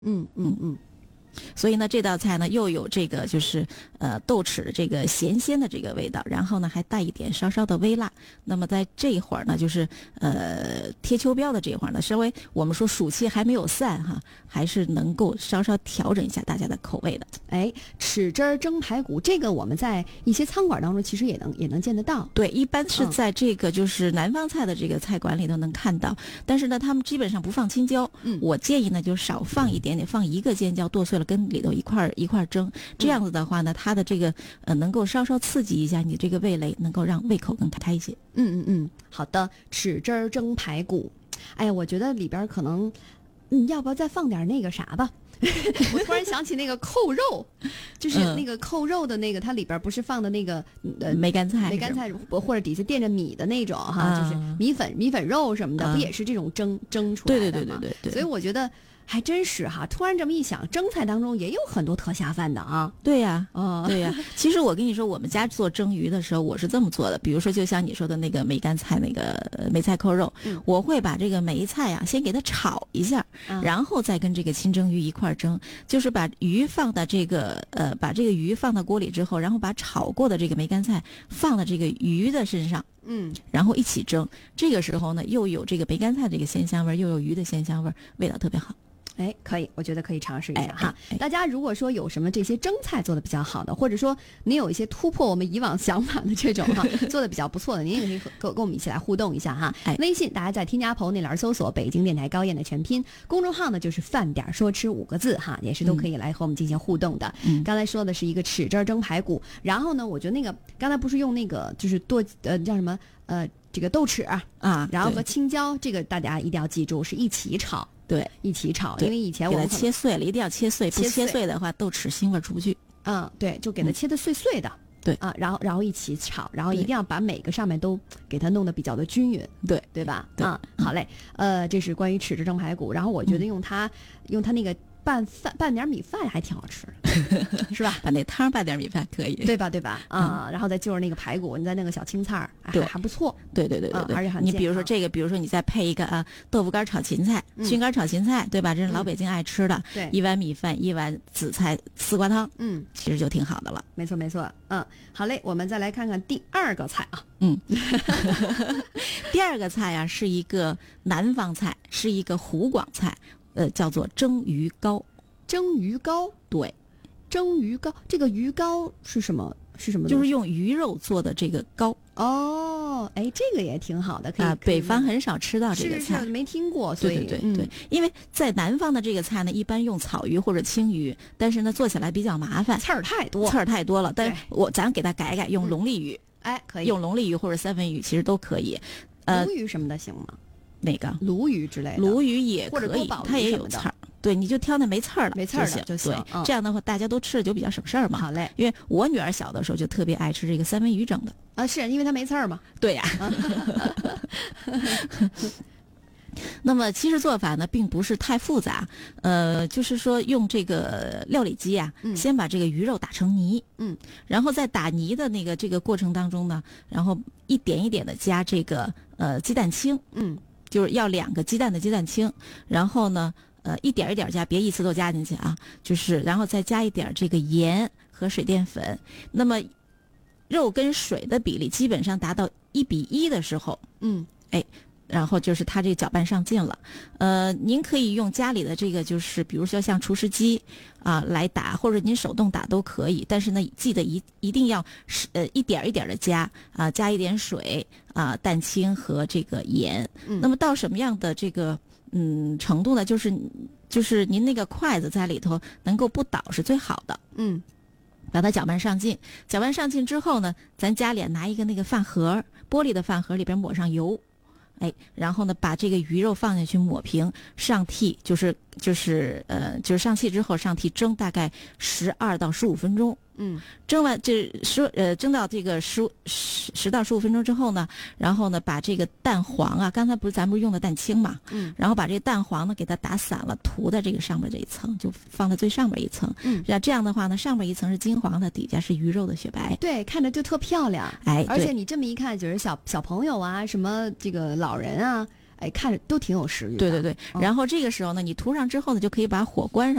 所以呢，这道菜呢又有这个就是豆豉的这个咸鲜的这个味道，然后呢还带一点稍稍的微辣。那么在这一会儿呢，就是贴秋膘的这一会儿呢，稍微我们说暑气还没有散哈，还是能够稍稍调整一下大家的口味的。 哎，豉汁蒸排骨，这个我们在一些餐馆当中其实也能见得到。 对，一般是在这个就是南方菜的这个菜馆里头能看到，但是呢，他们基本上不放青椒。我建议呢就少放一点点，放一个尖椒剁碎了跟里头一块蒸，这样子的话呢，它的这个能够稍稍刺激一下你这个味蕾，能够让胃口更开一些。 好的，豉汁蒸排骨。哎呀，我觉得里边可能，要不要再放点那个啥吧？我突然想起那个扣肉，就是那个扣肉的那个，它里边不是放的那个梅干菜或者底下垫着米的那种哈，就是米粉肉什么的，不也是这种蒸出来的吗？对。所以我觉得还真是哈，突然这么一想，蒸菜当中也有很多特下饭的啊。 对呀，对呀。其实我跟你说，我们家做蒸鱼的时候，我是这么做的。比如说，就像你说的那个梅干菜，那个梅菜扣肉，我会把这个梅菜啊先给它炒一下，然后再跟这个清蒸鱼一块蒸。就是把鱼放到这个把这个鱼放到锅里之后，然后把炒过的这个梅干菜放到这个鱼的身上。然后一起蒸。这个时候呢，又有这个梅干菜这个鲜香味，又有鱼的鲜香味，味道特别好。 哎，可以，我觉得可以尝试一下哈。大家如果说有什么这些蒸菜做的比较好的，或者说你有一些突破我们以往想法的这种哈，做的比较不错的，您也可以跟我们一起来互动一下哈。微信大家在添加朋友那栏搜索北京电台高燕的全拼，公众号呢就是饭点说吃5个字哈，也是都可以来和我们进行互动的。刚才说的是一个豉汁蒸排骨，然后呢，我觉得那个刚才不是用那个就是叫什么这个豆豉啊，然后和青椒，这个大家一定要记住是一起炒。对，一起炒，因为以前我们给它切碎了，一定要切碎，不切碎的话，豆豉腥味出不去。 对，就给它切得碎碎的。 对然后一起炒，然后一定要把每个上面都给它弄得比较的均匀。对吧？好嘞。这是关于豉汁蒸排骨，然后我觉得用它那个拌点米饭还挺好吃的，是吧？ 把那汤拌点米饭可以， 对吧？然后再就是那个排骨，你再那个小青菜，还不错。 对， 而且很你比如说这个，比如说你再配一个豆腐干炒芹菜、熏干炒芹菜，对吧？这是老北京爱吃的。 对， 一碗米饭，一碗紫菜丝瓜汤，其实就挺好的了。 没错。好嘞，我们再来看看第二个菜啊。 第二个菜啊是一个南方菜，是一个湖广菜。叫做蒸鱼糕。 蒸鱼糕，对，蒸鱼糕，这个鱼糕是什么？ 就是用鱼肉做的这个糕。 这个也挺好的，可以。 北方很少吃到这个菜， 是没听过，所以对，因为在南方的这个菜呢，一般用草鱼或者青鱼，但是呢做起来比较麻烦， 刺儿太多了。 但是咱给它改，用龙利鱼。 可以用龙利鱼或者三文鱼，其实都可以。 鲈鱼什么的行吗？ 哪个？ 鲈鱼之类的， 鲈鱼也可以，它也有刺儿。对，你就挑那没刺儿的就行。 对，这样的话大家都吃的就比较省事儿嘛。 好嘞， 因为我女儿小的时候就特别爱吃这个三文鱼整的。 是因为它没刺儿吗？ 对呀。那么其实做法呢并不是太复杂，就是说用这个料理机啊，先把这个鱼肉打成泥，然后在打泥的这个过程当中呢，然后一点一点的加这个鸡蛋清，就是要2个鸡蛋的鸡蛋清，然后呢一点一点加，别一次都加进去啊，就是然后再加一点这个盐和水淀粉，那么肉跟水的比例基本上达到1:1的时候，然后就是它这个搅拌上劲了，您可以用家里的这个就是比如说像厨师机来打，或者您手动打都可以，但是呢记得一定要一点一点的加加一点水蛋清和这个盐，那么到什么样的这个程度呢？就是您那个筷子在里头能够不倒是最好的，把它搅拌上劲，搅拌上劲之后呢，咱家里拿一个那个饭盒，玻璃的饭盒里边抹上油。然后呢，把这个鱼肉放进去抹平，上屉就是上气之后上屉蒸大概12到15分钟。蒸完蒸到这个10到15分钟之后呢，然后呢把这个蛋黄刚才咱不是用的蛋清嘛，然后把这个蛋黄呢给它打散了，涂在这个上面这一层，就放在最上面一层。这样的话呢，上面一层是金黄的，底下是鱼肉的雪白， 对，看着就特漂亮。而且你这么一看，就是小朋友什么这个老人看着都挺有食欲的。 对对对，然后这个时候呢，你涂上之后呢，就可以把火关上。